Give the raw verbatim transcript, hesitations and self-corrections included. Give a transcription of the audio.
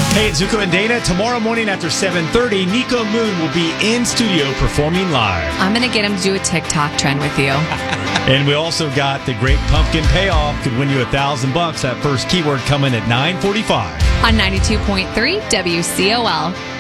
Hey, it's Zuko and Dana. Tomorrow morning after seven thirty, Nico Moon will be in studio performing live. I'm going to get him to do a TikTok trend with you. And we also got the Great Pumpkin Payoff. Could win you a thousand bucks. That first keyword coming at nine forty-five. On ninety-two point three W C O L.